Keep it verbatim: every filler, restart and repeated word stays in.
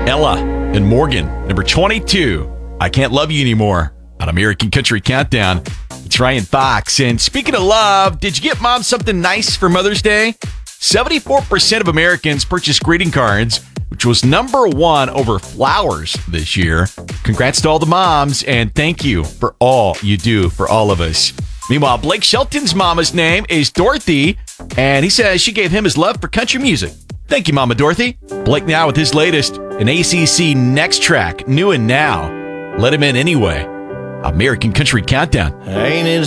Ella and Morgan, number twenty-two. I Can't Love You Anymore on American Country Countdown. It's Ryan Fox. And speaking of love, did you get mom something nice for Mother's Day? seventy-four percent of Americans purchased greeting cards, which was number one over flowers this year. Congrats to all the moms, and thank you for all you do for all of us. Meanwhile, Blake Shelton's mama's name is Dorothy, and he says she gave him his love for country music. Thank you, Mama Dorothy. Blake now with his latest, an A C C Next track, new and now. Let him in anyway. American Country Countdown. Ain't it